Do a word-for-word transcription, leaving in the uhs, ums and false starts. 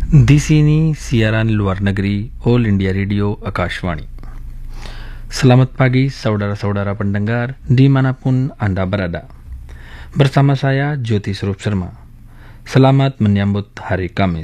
Di sini siaran luar negeri All India Radio Akashvani. Selamat pagi saudara-saudara pendengar dimanapun Anda berada. Bersama saya Jyoti Swarup Sharma. Selamat menyambut hari Kamis.